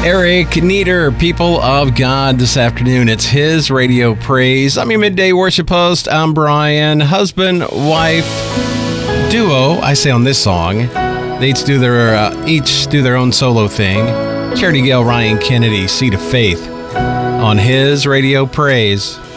Eric Nieder, People of God, this afternoon. It's his Radio Praise. I'm your midday worship host. I'm Brian. Husband, wife, duo, I say on this song. They each do their own solo thing. Charity Gale, Ryan Kennedy, Seed of Faith on his Radio Praise.